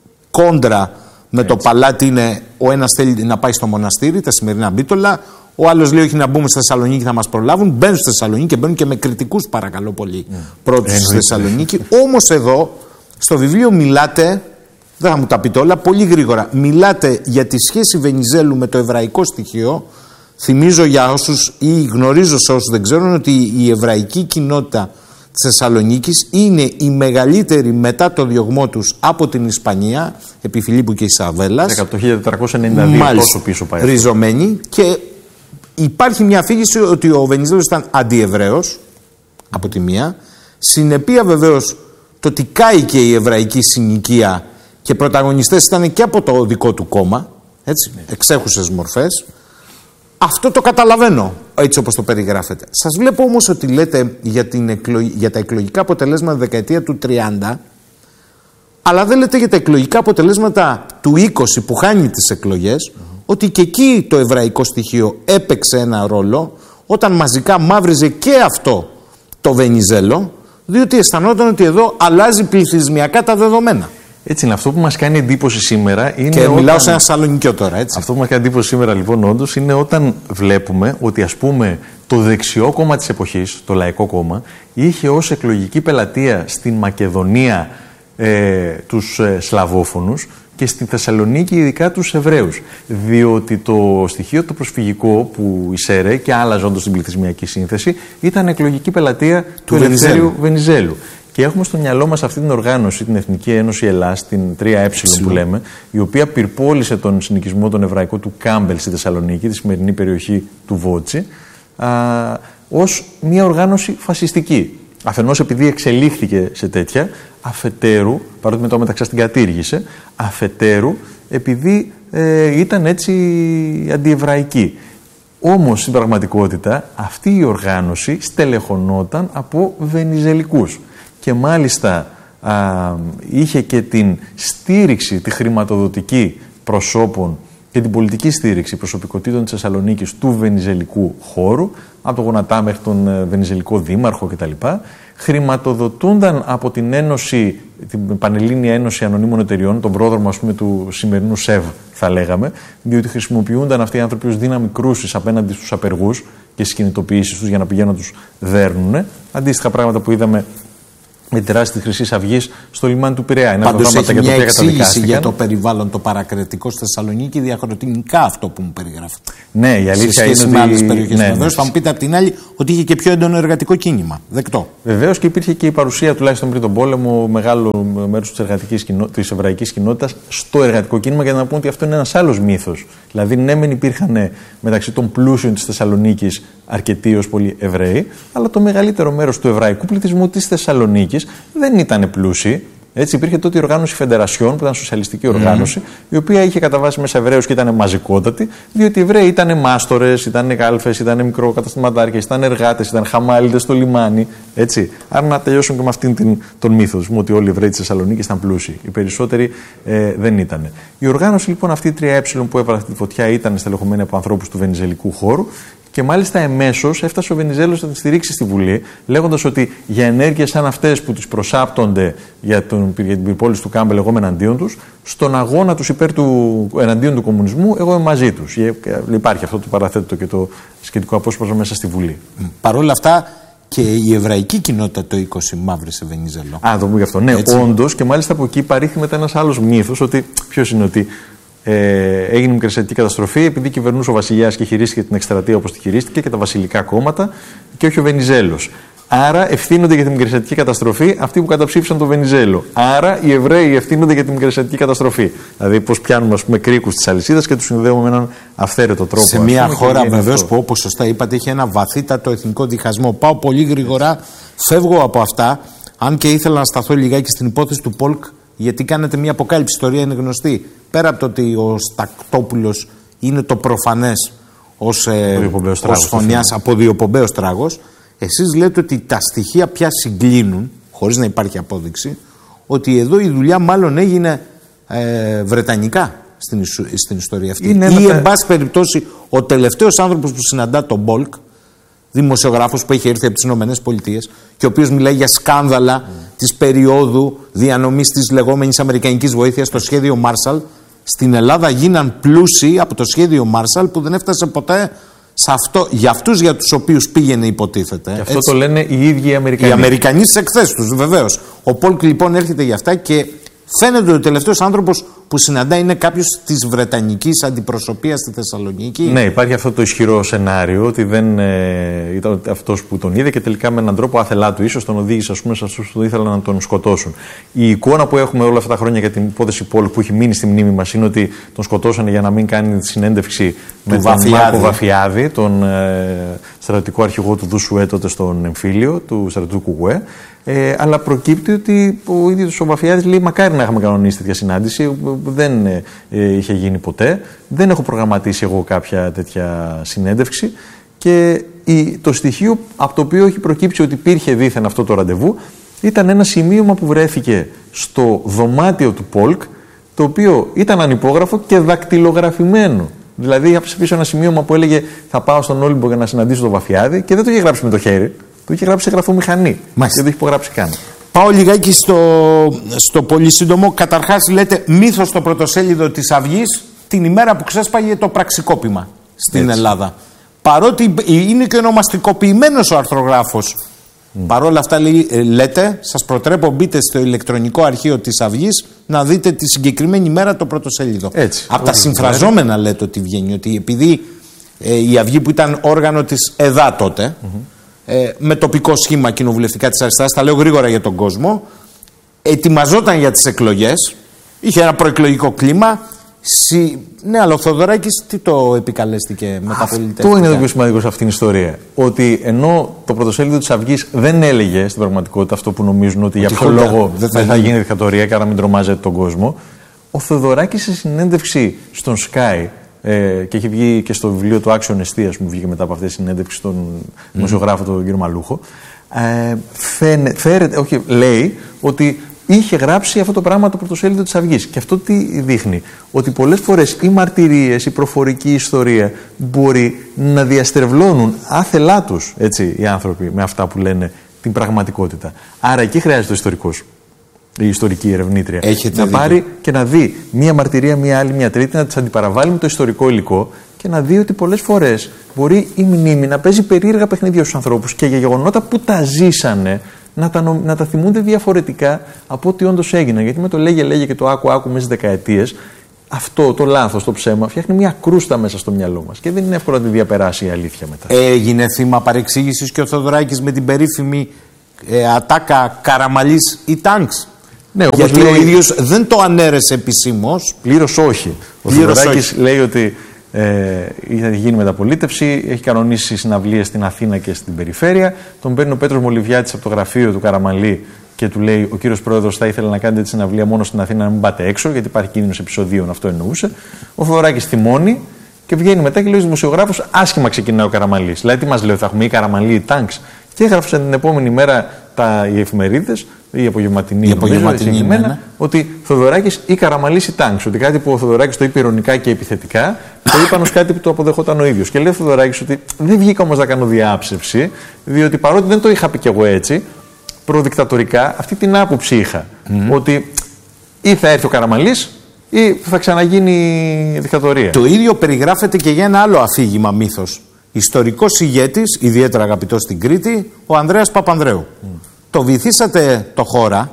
κόντρα με Έτσι. το παλάτι είναι ο ένας θέλει να πάει στο μοναστήρι, τα σημερινά Μπίτολα, ο άλλος λέει όχι να μπούμε στη Θεσσαλονίκη θα μας προλάβουν, μπαίνουν στη Θεσσαλονίκη και μπαίνουν και με κριτικούς παρακαλώ πολύ mm. πρώτους στη Θεσσαλονίκη. Όμως εδώ στο βιβλίο μιλάτε, δεν θα μου τα πείτε όλα, πολύ γρήγορα, μιλάτε για τη σχέση Βενιζέλου με το εβραϊκό στοιχείο. Θυμίζω για όσους ή γνωρίζω σε όσους δεν ξέρουν ότι η εβραϊκή κοινότητα της Θεσσαλονίκης είναι η μεγαλύτερη μετά το διωγμό τους από την Ισπανία, επί Φιλίππου και Ισαβέλλας. Από το χίλια τετρακόσια ενενήντα δύο τόσο πίσω πάει. Ριζωμένη, και υπάρχει μια αφήγηση ότι ο Βενιζέλος ήταν αντιεβραίος από τη μία. Συνεπία βεβαίως το ότι κάηκε η εβραϊκή συνοικία και πρωταγωνιστές ήταν και από το δικό του κόμμα, έτσι, ναι. εξέχουσες μορφές. Αυτό το καταλαβαίνω, έτσι όπως το περιγράφετε. Σας βλέπω όμως ότι λέτε για, την εκλογ... για τα εκλογικά αποτελέσματα δεκαετία του τριάντα, αλλά δεν λέτε για τα εκλογικά αποτελέσματα του είκοσι που χάνει τις εκλογές, mm-hmm. ότι και εκεί το εβραϊκό στοιχείο έπαιξε ένα ρόλο, όταν μαζικά μαύριζε και αυτό το Βενιζέλο, διότι αισθανόταν ότι εδώ αλλάζει πληθυσμιακά τα δεδομένα. Έτσι είναι. Αυτό που μας κάνει εντύπωση σήμερα είναι. Και όταν... μιλάω σε ένα Σαλονικιό τώρα, έτσι. Αυτό που μας κάνει εντύπωση σήμερα, λοιπόν, όντως, είναι όταν βλέπουμε ότι, ας πούμε, το δεξιό κόμμα της εποχής, το Λαϊκό Κόμμα, είχε ως εκλογική πελατεία στην Μακεδονία ε, τους ε, Σλαβόφωνους και στη Θεσσαλονίκη ειδικά τους Εβραίους. Διότι το στοιχείο το προσφυγικό που εισέρε και άλλαζε όντως την πληθυσμιακή σύνθεση ήταν εκλογική πελατεία του, του Ελευθέριου Βενιζέλου. Και έχουμε στο μυαλό μας αυτή την οργάνωση, την Εθνική Ένωση Ελλάς, την τρία ε που λέμε, η οποία πυρπόλησε τον συνοικισμό τον εβραϊκό του Κάμπελ στη Θεσσαλονίκη, τη σημερινή περιοχή του Βότσι, α, ως μια οργάνωση φασιστική. Αφενός επειδή εξελίχθηκε σε τέτοια, αφετέρου, παρότι μετά μεταξύ την κατήργησε, αφετέρου επειδή ε, ήταν έτσι αντιεβραϊκή. Όμως στην πραγματικότητα αυτή η οργάνωση στελεχωνόταν από βενιζελικούς. Και μάλιστα α, είχε και την στήριξη, τη χρηματοδοτική προσώπων και την πολιτική στήριξη προσωπικότητων της Θεσσαλονίκης του βενιζελικού χώρου, από τον Γονατά μέχρι τον βενιζελικό δήμαρχο κτλ. Χρηματοδοτούνταν από την Ένωση, την Πανελλήνια Ένωση Ανωνύμων Εταιριών, τον πρόδρομο ας πούμε του σημερινού ΣΕΒ θα λέγαμε, διότι χρησιμοποιούνταν αυτοί οι άνθρωποι ως δύναμη κρούσης απέναντι στους απεργούς και στις κινητοποιήσεις τους για να πηγαίνουν να τους δέρνουν. Αντίστοιχα πράγματα που είδαμε με τη δράση της Χρυσής Αυγής στο λιμάνι του Πειραιά. Είναι πάντως έχει για μια το εξήγηση για το περιβάλλον το παρακρατικό στη Θεσσαλονίκη, διαχρονικά αυτό που μου περιγράφετε. Ναι, η αλήθεια σε σχέση είναι με ότι... άλλες περιοχές. Ναι, Βεβαίως, θα μου πείτε απ' την άλλη ότι είχε και πιο έντονο εργατικό κίνημα. Δεκτό. Βεβαίως, και υπήρχε και η παρουσία, τουλάχιστον πριν τον πόλεμο, μεγάλο μέρος της, εργατικής κοινο... της εβραϊκής κοινότητας στο εργατικό κίνημα, για να πούμε ότι αυτό είναι ένας άλλος μύθος. Δηλαδή, ναι, μεν υπήρχαν μεταξύ των πλούσιων της Θεσσαλονίκης αρκετοί ως πολλοί Εβραίοι, αλλά το μεγαλύτερο μέρος του εβραϊκού πληθυσμού της Θεσσαλονίκης δεν ήταν πλούσιοι. Έτσι, υπήρχε τότε η οργάνωση Φεντερασιών, που ήταν σοσιαλιστική οργάνωση, mm. η οποία είχε κατά βάση μέσα Εβραίους και ήταν μαζικότατη, διότι οι Εβραίοι ήταν μάστορες, ήταν γάλφες, ήταν μικροκαταστηματάρχες, ήταν εργάτες, ήταν χαμάλιδες στο λιμάνι. Έτσι. Άρα να τελειώσουμε και με αυτήν την, τον μύθο μου, ότι όλοι οι Εβραίοι της Θεσσαλονίκης ήταν πλούσιοι. Οι περισσότεροι ε, δεν ήταν. Η οργάνωση λοιπόν αυτή η τρία ε που έβαλε αυτή τη φωτιά ήταν στελεχωμένη από ανθρώπους του βενιζελικού χώρου. Και μάλιστα εμέσως έφτασε ο Βενιζέλος να τη στηρίξει στη Βουλή, λέγοντας ότι για ενέργειες σαν αυτές που τις προσάπτονται για, τον, για την πυρπόληση του Κάμπελ, εγώ είμαι εναντίον τους, στον αγώνα τους υπέρ του, εναντίον του κομμουνισμού, εγώ είμαι μαζί τους. Υπάρχει αυτό το παραθέτω και το σχετικό απόσπασμα μέσα στη Βουλή. Παρ' όλα αυτά και η εβραϊκή κοινότητα το είκοσι μαύρησε Βενιζέλο. Α, το πούμε γι' αυτό. Ναι, όντως, και μάλιστα από εκεί παρήχθη μετά ένας άλλος μύθος, ότι ποιος είναι ότι. Ε, έγινε μικρασιατική καταστροφή επειδή κυβερνούσε ο βασιλιάς και χειρίστηκε την εκστρατεία όπως τη χειρίστηκε και τα βασιλικά κόμματα και όχι ο Βενιζέλος. Άρα ευθύνονται για την μικρασιατική καταστροφή αυτοί που καταψήφισαν τον Βενιζέλο. Άρα οι Εβραίοι ευθύνονται για την μικρασιατική καταστροφή. Δηλαδή, πώς πιάνουμε ας πούμε, κρίκους της αλυσίδας και τους συνδέουμε με έναν αυθαίρετο τρόπο. Σε μια πούμε, χώρα βεβαίως που, όπως σωστά είπατε, έχει ένα βαθύτατο εθνικό διχασμό. Πάω πολύ γρήγορα, φεύγω από αυτά. Αν και ήθελα να σταθώ λιγάκι στην υπόθεση του Πολκ, γιατί κάνετε μια αποκάλυψη. Η ιστορία είναι γνωστή. Πέρα από το ότι ο Στακτόπουλος είναι το προφανές ως, ε, ως φωνιάς από διοπομπαίος τράγος, εσείς λέτε ότι τα στοιχεία πια συγκλίνουν, χωρίς να υπάρχει απόδειξη, ότι εδώ η δουλειά μάλλον έγινε ε, βρετανικά στην, στην ιστορία αυτή. Είναι ή, εν πάση περιπτώσει, ο τελευταίος άνθρωπος που συναντά τον Μπολκ, δημοσιογράφος που έχει έρθει από τις Ηνωμένες Πολιτείες και ο οποίος μιλάει για σκάνδαλα mm. της περίοδου διανομής της λεγόμενης αμερικανικής βοήθειας στο σχέδιο Marshall, στην Ελλάδα γίναν πλούσιοι από το σχέδιο Marshall που δεν έφτασε ποτέ σε αυτό, για αυτούς για τους οποίους πήγαινε υποτίθεται. Και αυτό έτσι, το λένε οι ίδιοι οι Αμερικανοί. Οι Αμερικανοί στις εκθέσεις τους, βεβαίως. Ο Πολκ λοιπόν έρχεται για αυτά και φαίνεται ότι ο τελευταίος άνθρωπος που συναντά είναι κάποιος της βρετανικής αντιπροσωπείας στη Θεσσαλονίκη. Ναι, υπάρχει αυτό το ισχυρό σενάριο ότι δεν ε, ήταν αυτός που τον είδε και τελικά με έναν τρόπο άθελά του ίσως τον οδήγησε ας πούμε, σε αυτούς που ήθελαν να τον σκοτώσουν. Η εικόνα που έχουμε όλα αυτά τα χρόνια για την υπόθεση Πολκ που έχει μείνει στη μνήμη μας είναι ότι τον σκοτώσανε για να μην κάνει τη συνέντευξη του με τον Μάρκο Βαφιάδη, τον ε, στρατιωτικό αρχηγό του Δουσουέ τότε στον εμφύλιο του στρατιωτικού Κουκουέ. Ε, αλλά προκύπτει ότι ο ίδιος ο Βαφιάδης λέει μακάρι να είχαμε κανονίσει τέτοια συνάντηση, δεν ε, είχε γίνει ποτέ, δεν έχω προγραμματίσει εγώ κάποια τέτοια συνέντευξη και η, το στοιχείο από το οποίο έχει προκύψει ότι υπήρχε δήθεν αυτό το ραντεβού ήταν ένα σημείωμα που βρέθηκε στο δωμάτιο του Πολκ, το οποίο ήταν ανυπόγραφο και δακτυλογραφημένο. Δηλαδή είχε πίσω ένα σημείωμα που έλεγε θα πάω στον Όλυμπο για να συναντήσω τον Βαφιάδη και δεν το είχε γράψει με το χέρι. Το είχε γράψει σε γραφομηχανή. Και δεν το είχε υπογράψει καν. Πάω λιγάκι στο, στο πολύ σύντομο. Καταρχάς, λέτε μύθος στο πρωτοσέλιδο της Αυγής την ημέρα που ξέσπαγε το πραξικόπημα στην Έτσι. Ελλάδα. Παρότι είναι και ονομαστικοποιημένος ο αρθρογράφος. Mm. Παρ' όλα αυτά, λέει, λέτε, σας προτρέπω μπείτε στο ηλεκτρονικό αρχείο της Αυγής να δείτε τη συγκεκριμένη ημέρα το πρωτοσέλιδο. Έτσι. Από τα συμφραζόμενα yeah. λέτε ότι βγαίνει. Ότι επειδή ε, η Αυγή που ήταν όργανο της ΕΔΑ τότε. Mm-hmm. Ε, με τοπικό σχήμα κοινοβουλευτικά της αριστεράς, τα λέω γρήγορα για τον κόσμο, ετοιμαζόταν για τις εκλογές, είχε ένα προεκλογικό κλίμα. Συ... Ναι, αλλά ο Θοδωράκης τι το επικαλέστηκε με τα πολιτικά. Αυτό είναι το πιο σημαντικό σε αυτήν την ιστορία. Ότι ενώ το πρωτοσέλιδο της Αυγής δεν έλεγε στην πραγματικότητα αυτό που νομίζουν, ότι, ότι για ποιο λόγο δεν θα, θα γίνει δικτατορία και άρα μην τρομάζεται τον κόσμο, ο Θοδωράκης σε συνέντευξη στον Sky. Ε, και έχει βγει και στο βιβλίο του Άξιον Εστίας που βγήκε μετά από αυτή τη συνέντευξη στον mm. δημοσιογράφο τον κύριο Μαλούχο. Ε, φαίνε, φέρεται, όχι, λέει ότι είχε γράψει αυτό το πράγμα το πρωτοσέλιδο της Αυγής. Και αυτό τι δείχνει? Ότι πολλές φορές οι μαρτυρίες, η προφορική ιστορία μπορεί να διαστρεβλώνουν άθελά τους έτσι, οι άνθρωποι με αυτά που λένε την πραγματικότητα. Άρα εκεί χρειάζεται ο ιστορικός. Η ιστορική ερευνήτρια. Έχετε να δίκιο. πάρει και να δει μία μαρτυρία, μία άλλη, μία τρίτη, να τις αντιπαραβάλει με το ιστορικό υλικό και να δει ότι πολλές φορές μπορεί η μνήμη να παίζει περίεργα παιχνίδια στους ανθρώπους και για γεγονότα που τα ζήσανε να τα, να τα θυμούνται διαφορετικά από ό,τι όντως έγιναν. Γιατί με το λέγε, λέγε και το άκου, άκου μέσα στις δεκαετίες, αυτό το λάθος, το ψέμα, φτιάχνει μια κρούστα μέσα στο μυαλό μας και δεν είναι εύκολο να τη διαπεράσει η αλήθεια μετά. Έγινε θύμα παρεξήγησης και ο Θοδωράκης με την περίφημη ε, ατάκα Καραμαλής ή Τάγκς. Ναι, όπως γιατί λέει, ο ίδιος δεν το ανέρεσε επισήμως. Πλήρως όχι. Ο Θοδωράκης λέει ότι ε, θα γίνει μεταπολίτευση, έχει κανονίσει συναυλίες στην Αθήνα και στην περιφέρεια. Τον παίρνει ο Πέτρος Μολυβιάτης από το γραφείο του Καραμαλή και του λέει: ο κύριος Πρόεδρος θα ήθελε να κάνετε τη συναυλία μόνο στην Αθήνα, να μην πάτε έξω, γιατί υπάρχει κίνδυνος επεισοδίων. Αυτό εννοούσε. Ο Θοδωράκης θυμώνει και βγαίνει μετά και λέει: δημοσιογράφος, άσχημα ξεκινάει ο Καραμαλής. Δηλαδή, τι μας λέει, θα έχουμε ή Καραμαλή ή Τάγκς. Και έγραψαν την επόμενη μέρα τα, οι εφημερίδες, η απογευματινή, η απογευματινή νομίζω, ναι, ναι. ότι Θοδωράκης ή Καραμαλής ή Τάγκς. Ότι κάτι που ο Θοδωράκης το είπε ειρωνικά και επιθετικά, το είπαν ως κάτι που το αποδεχόταν ο ίδιος. Και λέει ο Θοδωράκης ότι δεν βγήκα όμως να κάνω διάψευση, διότι παρότι δεν το είχα πει κι εγώ έτσι, προδικτατορικά αυτή την άποψη είχα. Mm. Ότι ή θα έρθει ο Καραμαλής ή θα ξαναγίνει δικτατορία. Το ίδιο περιγράφεται και για ένα άλλο αφήγημα μύθος. Ιστορικός ηγέτης, ιδιαίτερα αγαπητός στην Κρήτη, ο Ανδρέας Παπανδρέου. Mm. Το βυθίσατε το χώρα,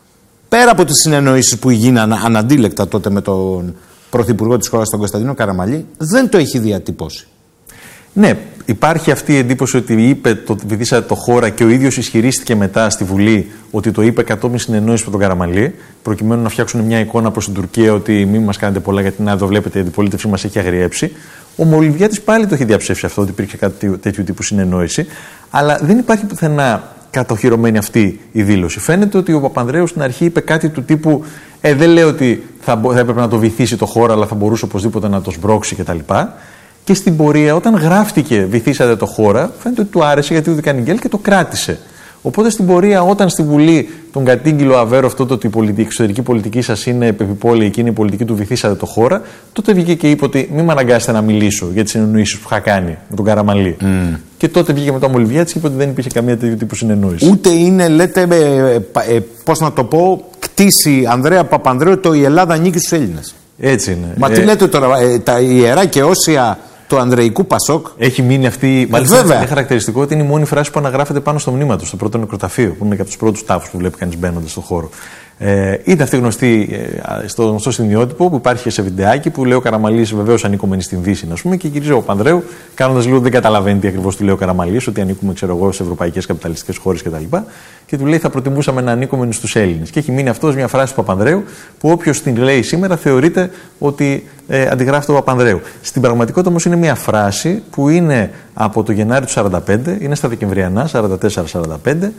πέρα από τις συνεννοήσεις που γίνανε αναντίλεκτα τότε με τον πρωθυπουργό της χώρας, τον Κωνσταντίνο Καραμαλή, δεν το έχει διατυπώσει. Ναι, υπάρχει αυτή η εντύπωση ότι είπε το βυθίσατε το χώρα και ο ίδιος ισχυρίστηκε μετά στη Βουλή ότι το είπε κατόπιν συνεννόησης με τον Καραμαλή, προκειμένου να φτιάξουν μια εικόνα προς την Τουρκία ότι μην μας κάνετε πολλά γιατί να εδώ βλέπετε η αντιπολίτευση μας έχει αγριέψει. Ο Μολυβιάτης πάλι το έχει διαψεύσει αυτό, ότι υπήρχε κάτι τέτοιου τύπου συνεννόηση, αλλά δεν υπάρχει πουθενά κατοχυρωμένη αυτή η δήλωση. Φαίνεται ότι ο Παπανδρέου στην αρχή είπε κάτι του τύπου ε, δεν λέει ότι θα, θα έπρεπε να το βυθίσει το χώρο, αλλά θα μπορούσε οπωσδήποτε να το σμπρώξει κτλ. Και στην πορεία, όταν γράφτηκε βυθίσατε το χώρα, φαίνεται ότι του άρεσε γιατί του έκανε γκέλ και το κράτησε. Οπότε στην πορεία, όταν στη Βουλή τον κατήγγειλε ο Αβέρο αυτό το ότι η πολιτική, εξωτερική πολιτική σας είναι επιπόλαιη και είναι η πολιτική του βυθίσατε το χώρα, τότε βγήκε και είπε ότι μην με αναγκάσετε να μιλήσω για τις συνεννοήσεις που είχα κάνει με τον Καραμαλή. Mm. Και τότε βγήκε μετά ο Μολυβιάτης και είπε ότι δεν υπήρχε καμία τέτοιου τύπου συνεννόηση. Ούτε είναι, λέτε, ε, ε, ε, πώς να το πω, κτήση Ανδρέα Παπανδρέου το η Ελλάδα ανήκει στους Έλληνες. Έτσι είναι. Μα ε, τι λέτε τώρα, ε, τα ιερά και όσια του Ανδρεϊκού Πασόκ. Έχει μείνει αυτή. Μάλιστα, είναι χαρακτηριστικό ότι είναι η μόνη φράση που αναγράφεται πάνω στο μνήμα του, στο πρώτο νεκροταφείο, που είναι και από του πρώτου τάφους που βλέπει κανείς μπαίνοντας στον χώρο. Ε, είναι αυτή γνωστή ε, στο γνωστό σημειότυπο που υπάρχει και σε βιντεάκι που λέει ο Καραμαλής βεβαίως ανήκουμε στην Δύση, ας πούμε, και γυρίζει ο Παπανδρέου κάνοντας λίγο δεν καταλαβαίνει τι ακριβώς του λέει ο Καραμαλής, ότι ανήκουμε, ξέρω εγώ, σε ευρωπαϊκές καπιταλιστικές χώρες κτλ. Και, και του λέει θα προτιμούσαμε να ανήκουμε στους Έλληνες. Και έχει μείνει αυτό μια φράση του Παπανδρέου που όποιος την λέει σήμερα θεωρείται ότι ε, αντιγράφει τον Παπανδρέου. Στην πραγματικότητα όμως είναι μια φράση που είναι από το Γενάρη του σαράντα πέντε, είναι στα Δεκεμβριανά, σαράντα τέσσερα σαράντα πέντε,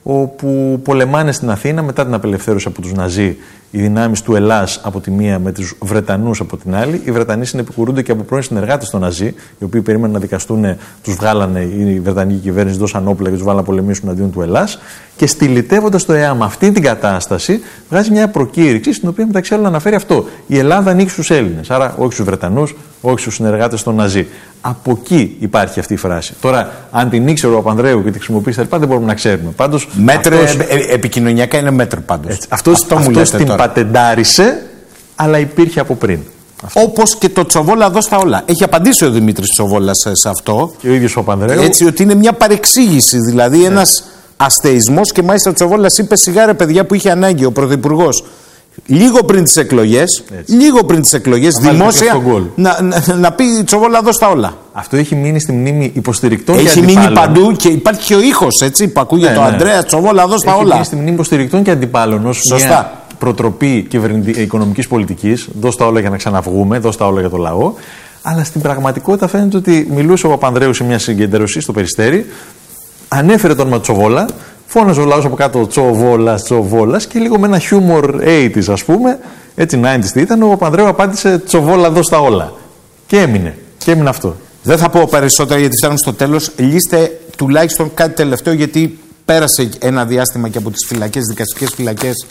όπου πολεμάνε στην Αθήνα μετά την απελευθέρωση από τους Ναζί οι δυνάμεις του Ελλάς από τη μία με τους Βρετανούς από την άλλη. Οι Βρετανοί συνεπικουρούνται και από πρώην συνεργάτες των Ναζί, οι οποίοι περίμεναν να δικαστούν, τους βγάλανε, η Βρετανική κυβέρνηση δώσαν όπλα και τους βάλανε να πολεμήσουν αντίον του Ελλάς. Και στυλιτεύοντας το ΕΑΜ αυτή την κατάσταση, βγάζει μια προκήρυξη στην οποία μεταξύ άλλων αναφέρει αυτό. Η Ελλάδα ανήκει στους Έλληνες, άρα όχι στους Βρετανούς, όχι στους συνεργάτες των Ναζί. Από εκεί υπάρχει αυτή η φράση. Τώρα, αν την ήξερε ο Παπανδρέου και τη χρησιμοποίησε τα δεν μπορούμε να ξέρουμε. Πάντως, μέτρε, αυτός, ε, ε, επικοινωνιακά είναι μέτρ πάντως. Έτσι, αυτός, αυτό αυτός μου λέτε την τώρα. πατεντάρισε, αλλά υπήρχε από πριν. Όπως και το Τσοβόλα εδώ στα όλα. Έχει απαντήσει ο Δημήτρης Τσοβόλας σε αυτό. Και ο ίδιος ο Παπανδρέου. Έτσι, ότι είναι μια παρεξήγηση. Δηλαδή, ναι. ένας αστεϊσμός και μάλιστα ο Τσοβόλας είπε σιγά ρε παιδιά που είχε ανάγκη ο Πρωθυπουργός. Λίγο πριν τις εκλογές, λίγο πριν τις εκλογές, δημόσια να, να, να πει Τσοβόλα εδώ στα όλα. Αυτό έχει μείνει στη μνήμη υποστηρικτών έχει και αντιπάλων. Έχει μείνει παντού και υπάρχει και ο ήχος έτσι, που ακούγεται ναι, το ναι. Ανδρέα Τσοβόλα εδώ στα έχει όλα. Έχει μείνει στη μνήμη υποστηρικτών και αντιπάλων ως μια προτροπή οικονομικής πολιτικής. Δώσ' τα όλα για να ξαναβγούμε, δώσ' τα όλα για το λαό. Αλλά στην πραγματικότητα φαίνεται ότι μιλούσε ο Παπανδρέου σε μια συγκέντρωση στο Περιστέρι, ανέφερε το όνομα Τσοβόλα. Φώναζε ο λαός από κάτω Τσοβόλας, Τσοβόλας και λίγο με ένα χιούμορ ογδόντα ας πούμε, έτσι ενενήντα τι ήταν, ο Παπανδρέου απάντησε Τσοβόλα εδώ στα όλα. Και έμεινε. Και έμεινε αυτό. Δεν θα πω περισσότερα γιατί φτάνουμε στο τέλος. Λύστε τουλάχιστον κάτι τελευταίο γιατί πέρασε ένα διάστημα και από τις φυλακές, δικαστικές φυλακές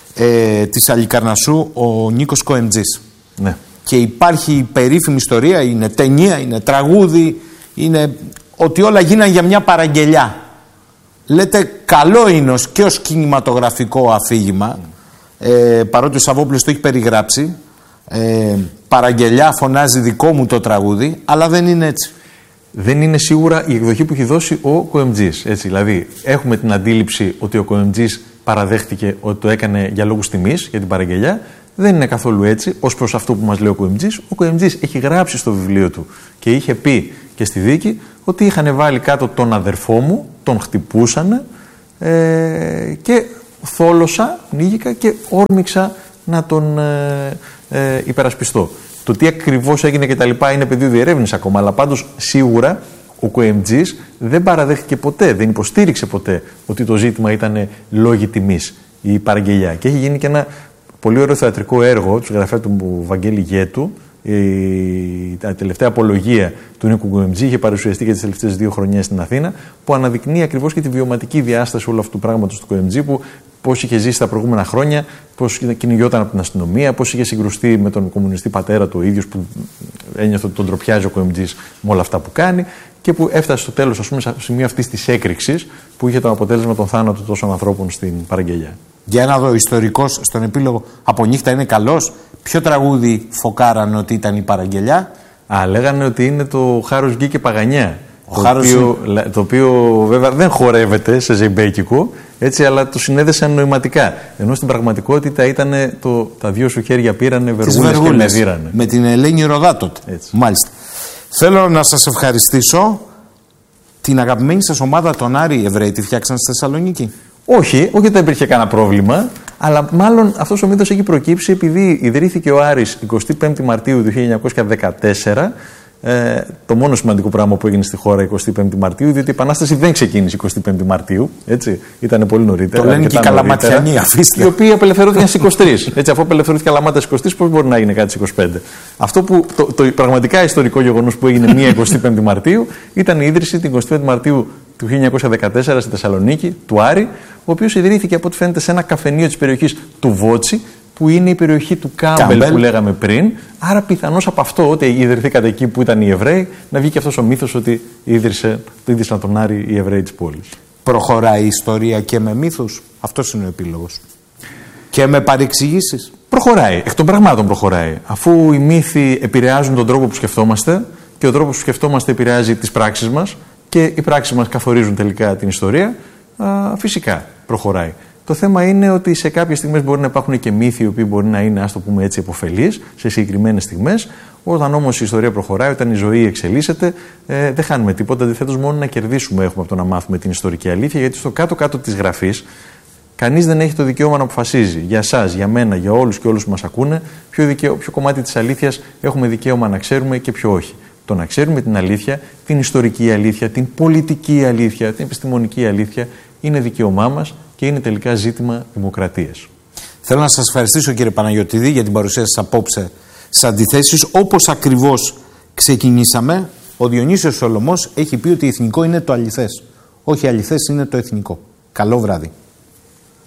ε, της Αλικαρνασσού ο Νίκος Κοεντζής. Ναι. Και υπάρχει η περίφημη ιστορία, είναι ταινία, είναι τραγούδι, είναι ότι όλα γίναν για μια παραγγελιά. Λέτε καλό είναι και ως κινηματογραφικό αφήγημα, ε, παρότι ο Σαββόπουλος το έχει περιγράψει, ε, παραγγελιά φωνάζει δικό μου το τραγούδι, αλλά δεν είναι έτσι. δεν είναι σίγουρα η εκδοχή που έχει δώσει ο Κοεμτζής. Έτσι, δηλαδή, έχουμε την αντίληψη ότι ο Κοεμτζής παραδέχτηκε ότι το έκανε για λόγους τιμής, για την παραγγελιά. Δεν είναι καθόλου έτσι, ως προς αυτό που μας λέει ο Κοεμτζής. Ο Κοεμτζής έχει γράψει στο βιβλίο του και είχε πει και στη δίκη ότι είχαν βάλει κάτω τον αδερφό μου, τον χτυπούσανε ε, και θόλωσα, πνίγηκα και όρμηξα να τον ε, ε, υπερασπιστώ. Το τι ακριβώς έγινε και τα λοιπά είναι πεδίο διερεύνηση ακόμα, αλλά πάντως σίγουρα ο Κοεμτζής δεν παραδέχτηκε ποτέ, δεν υποστήριξε ποτέ ότι το ζήτημα ήταν λόγοι τιμής η παραγγελιά. Και έχει γίνει και ένα πολύ ωραίο θεατρικό έργο του συγγραφέα του Βαγγέλη Γέτου. Η τελευταία απολογία του Νίκου Κοεμτζή είχε παρουσιαστεί και τις τελευταίες δύο χρονιές στην Αθήνα, που αναδεικνύει ακριβώς και τη βιωματική διάσταση όλου αυτού του πράγματος του Κοεμτζή, που πώς είχε ζήσει τα προηγούμενα χρόνια, πώς κυνηγιόταν από την αστυνομία, πώς είχε συγκρουστεί με τον κομμουνιστή πατέρα του ο ίδιος, που ένιωθε ότι τον τροπιάζει ο Κοεμτζής με όλα αυτά που κάνει, και που έφτασε στο τέλος, ας πούμε, στο σημείο αυτής της έκρηξης που είχε το αποτέλεσμα τον θάνατο τόσων ανθρώπων στην παραγγελιά. Για να δω, ιστορικός στον επίλογο από νύχτα είναι καλός. Ποιο τραγούδι φωκάραν ότι ήταν η παραγγελιά? Α, λέγανε ότι είναι το Χάρος Γκί και Παγανιά. Ο το, οποίο, είναι... το οποίο βέβαια δεν χορεύεται σε ζεϊμπέκικο, έτσι, αλλά το συνέδεσαν νοηματικά. Ενώ στην πραγματικότητα ήταν το τα δυο σου χέρια πήρανε βεργούλες και με δίρανε. Με την Ελένη Ροδάτοτ. Μάλιστα. Θέλω να σας ευχαριστήσω. Την αγαπημένη σας ομάδα, τον Άρη, Εβραίοι, τη φτιάξαν στη Θεσσαλονίκη? Όχι, όχι ότι δεν υπήρχε κανένα πρόβλημα, αλλά μάλλον αυτός ο μύθος έχει προκύψει επειδή ιδρύθηκε ο Άρης εικοστή πέμπτη Μαρτίου του χίλια εννιακόσια δεκατέσσερα. Ε, το μόνο σημαντικό πράγμα που έγινε στη χώρα εικοστή πέμπτη Μαρτίου, διότι η Επανάσταση δεν ξεκίνησε εικοστή πέμπτη Μαρτίου. Έτσι, ήταν πολύ νωρίτερα. Το λένε και οι Καλαματιανοί, αφήστε. Οι οποίοι απελευθερώθηκαν στις είκοσι τρεις. Έτσι, αφού απελευθερώθηκε η Καλαμάτα στις είκοσι τρεις, πώς μπορεί να έγινε κάτι στις είκοσι πέντε? Αυτό που το, το, το πραγματικά ιστορικό γεγονός που έγινε μία εικοστή πέμπτη Μαρτίου ήταν η ίδρυση την εικοστή πέμπτη Μαρτίου του χίλια εννιακόσια δεκατέσσερα στη Θεσσαλονίκη, του Άρη, ο οποίος ιδρύθηκε από ό,τι φαίνεται σε ένα καφενείο της περιοχής του Βότσι, που είναι η περιοχή του Κάμπελ που λέγαμε πριν. Άρα πιθανώς από αυτό, ότι ιδρυθήκατε εκεί που ήταν οι Εβραίοι, να βγει και αυτός ο μύθος ότι ίδρυσε, ίδρυσαν τον Άρη οι Εβραίοι της πόλης. Προχωράει η ιστορία και με μύθους? Αυτός είναι ο επίλογος. Και με παρεξηγήσεις? Προχωράει. Εκ των πραγμάτων προχωράει. Αφού οι μύθοι επηρεάζουν τον τρόπο που σκεφτόμαστε και ο τρόπος που σκεφτόμαστε επηρεάζει τις πράξεις μας και οι πράξεις μας καθορίζουν τελικά την ιστορία, α, φυσικά προχωράει. Το θέμα είναι ότι σε κάποιες στιγμές μπορεί να υπάρχουν και μύθοι οι οποίοι μπορεί να είναι, ας το πούμε έτσι, επωφελείς σε συγκεκριμένες στιγμές. Όταν όμως η ιστορία προχωράει, όταν η ζωή εξελίσσεται, ε, δεν χάνουμε τίποτα. Αντιθέτως, μόνο να κερδίσουμε έχουμε από το να μάθουμε την ιστορική αλήθεια, γιατί στο κάτω-κάτω της γραφής κανείς δεν έχει το δικαίωμα να αποφασίζει για εσάς, για μένα, για όλους και όλους που μας ακούνε, ποιο, δικαίω, ποιο κομμάτι της αλήθειας έχουμε δικαίωμα να ξέρουμε και ποιο όχι. Το να ξέρουμε την αλήθεια, την ιστορική αλήθεια, την πολιτική αλήθεια, την επιστημονική αλήθεια, είναι δικαίωμά μας και είναι τελικά ζήτημα δημοκρατίας. Θέλω να σας ευχαριστήσω, κύριε Παναγιωτίδη, για την παρουσία σας απόψε στις αντιθέσεις. Όπως ακριβώς ξεκινήσαμε, ο Διονύσιος Σολωμός έχει πει ότι εθνικό είναι το αληθές. Όχι αληθές είναι το εθνικό. Καλό βράδυ.